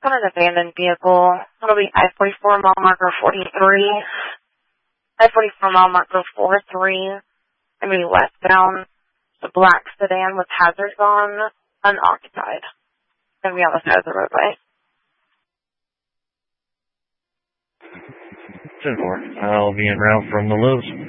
got an abandoned vehicle. It'll be I-44 mile marker 43. I-44 mile marker 43. I mean westbound. It's a black sedan with hazards on, unoccupied. Gonna be on the side of the roadway. 10-4. I'll be en route from the Lowe's.